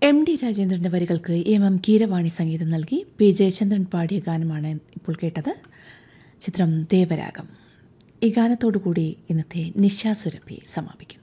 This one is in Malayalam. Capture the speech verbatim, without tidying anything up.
എം ഡി രാജേന്ദ്രന്റെ വരികൾക്ക് എം എം കീരവാണി സംഗീതം നൽകി പി ജയചന്ദ്രൻ പാടിയ ഗാനമാണ് ഇപ്പോൾ കേട്ടത്. ചിത്രം ദേവരാഗം. ഈ ഗാനത്തോടുകൂടി ഇന്നത്തെ നിശാസുരഭി സമാപിക്കുന്നു.